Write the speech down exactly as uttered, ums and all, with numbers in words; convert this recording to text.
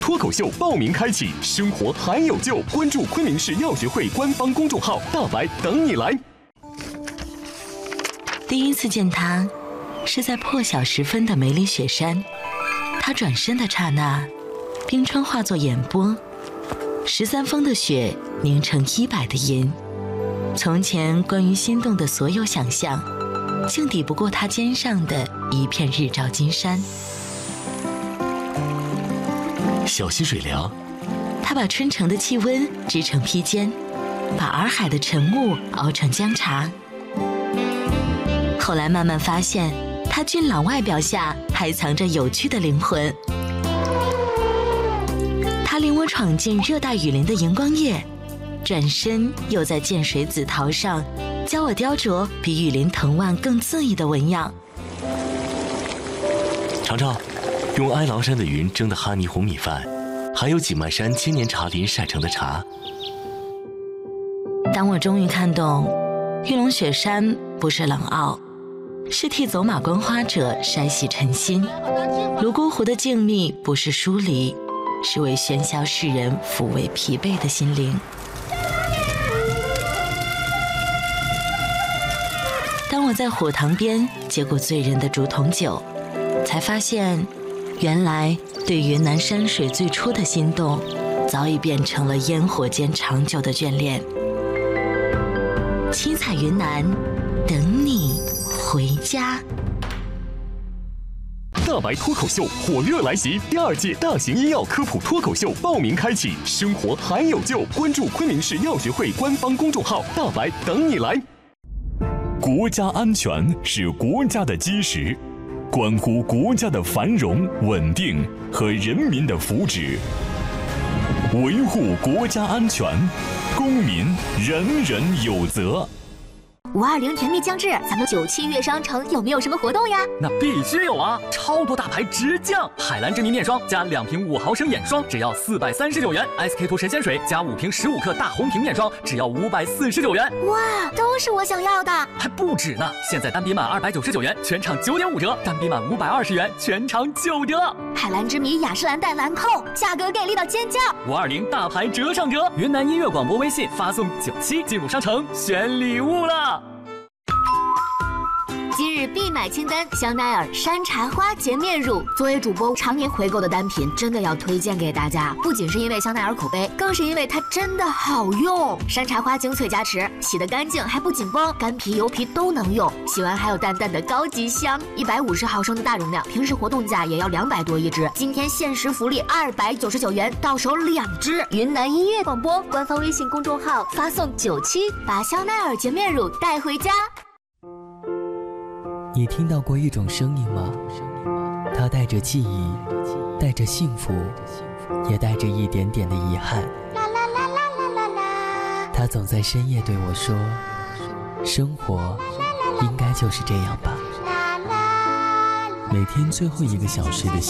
脱口秀报名开启，生活还有救！关注昆明市药学会官方公众号，大白等你来。 第一次见他，是在破晓时分的梅里雪山。他转身的刹那，冰川化作眼波，十三峰的雪凝成一百的银。从前关于心动的所有想象，竟抵不过他肩上的一片日照金山。 小溪水凉， 他把春城的气温织成披肩，把洱海的晨雾熬成姜茶。后来慢慢发现，他俊朗外表下还藏着有趣的灵魂。他领我闯进热带雨林的荧光夜，转身又在涧水紫桃上教我雕琢比雨林藤蔓更恣意的纹样。 尝尝用哀牢山的云蒸的哈尼红米饭，还有景迈山千年茶林晒成的茶。 当我终于看懂，玉龙雪山不是冷傲，是替走马观花者筛洗尘心；泸沽湖的静谧不是疏离，是为喧嚣世人抚慰疲惫的心灵。当我在火塘边接过醉人的竹筒酒，才发现原来对云南山水最初的心动，早已变成了烟火间长久的眷恋。七彩云南，等你回家。 大白脱口秀火热来袭，第二届大型医药科普脱口秀报名开启，生活还有救！关注昆明市药学会官方公众号，大白等你来。国家安全是国家的基石，关乎国家的繁荣稳定和人民的福祉。维护国家安全，公民人人有责。 五二零甜蜜将至，咱们九七悦商城有没有什么活动呀？ 那必须有啊！超多大牌直降，海蓝之谜面霜加两瓶五毫升眼霜只要四百三十九元 ，S K two 神仙水加五瓶十五克大红瓶面霜只要五百四十九元。 哇，都是我想要的！ 还不止呢！现在单笔满二百九十九元，全场九点五折；单笔满五百二十元，全场九折。 海蓝之谜雅诗兰黛兰蔻，价格给力到尖叫！ 五二零大牌折上折，云南音乐广播微信发送九七进入商城选礼物了。 今日必买清单：香奈儿山茶花洁面乳。作为主播常年回购的单品，真的要推荐给大家。不仅是因为香奈儿口碑，更是因为它真的好用。山茶花精粹加持，洗得干净还不紧绷，干皮油皮都能用。洗完还有淡淡的高级香。一百五十毫升的大容量，平时活动价也要两百多一支。今天限时福利二百九十九元，到手两支。云南音乐广播官方微信公众号发送九七，把香奈儿洁面乳带回家。 你听到过一种声音吗？它带着记忆，带着幸福，也带着一点点的遗憾。它总在深夜对我说，生活应该就是这样吧。每天最后一个小时的